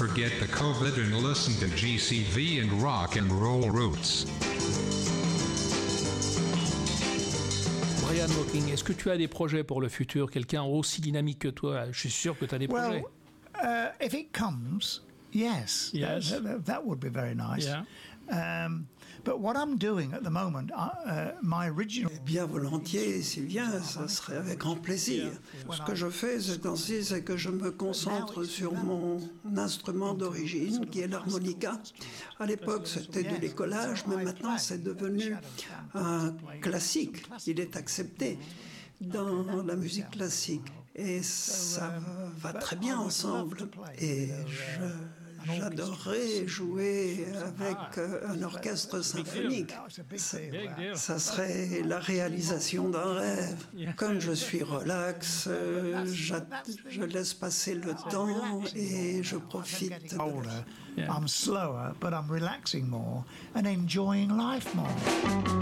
forget the COVID and listen to GCV and rock and roll roots. Brian Mocking, est-ce que tu as des projets pour le futur? Quelqu'un aussi dynamique que toi? Je suis sûr que tu as des projets. If it comes, yes. That would be very nice. Yeah. But what I'm doing at the moment, my original... Bien volontiers, Sylvien, ça serait avec grand plaisir. Ce que je fais ces temps-ci, c'est que je me concentre sur mon instrument d'origine, qui est l'harmonica. À l'époque, c'était du décollage, mais maintenant, c'est devenu un classique. Il est accepté dans la musique classique. Et ça va très bien ensemble. Et j'adorerais jouer avec un orchestre symphonique. Ça serait la réalisation d'un rêve. Comme je suis relax, je laisse passer le temps et je profite. I'm slower, but I'm relaxing more and enjoying life more.